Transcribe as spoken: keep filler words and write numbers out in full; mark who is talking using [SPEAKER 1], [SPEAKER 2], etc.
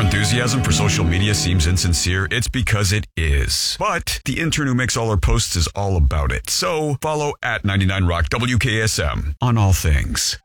[SPEAKER 1] enthusiasm for social media seems insincere, it's because it is. But the intern who makes all our posts is all about it. So follow at ninety-nine Rock W K S M on all things.